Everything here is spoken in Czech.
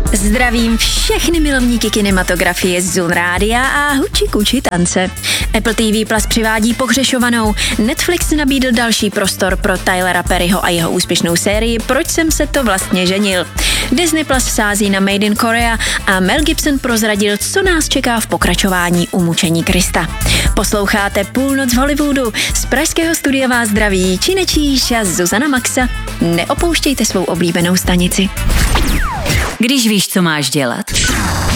Zdravím všechny milovníky kinematografie z Zun Rádia a huči kuči tance. Apple TV Plus přivádí Pohřešovanou, Netflix nabídl další prostor pro Tylera Perryho a jeho úspěšnou sérii Proč jsem se to vlastně ženil. Disney Plus sází na Made in Korea a Mel Gibson prozradil, co nás čeká v pokračování Umučení Krista. Posloucháte Půlnoc v Hollywoodu. Z pražského studia vás zdraví Činečíš a Zuzana Maxa. Neopouštějte svou oblíbenou stanici. Když víš, co máš dělat,